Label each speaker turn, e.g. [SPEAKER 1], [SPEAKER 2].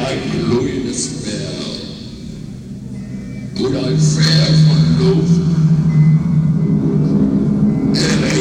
[SPEAKER 1] glow in a spell. Would I fare from loath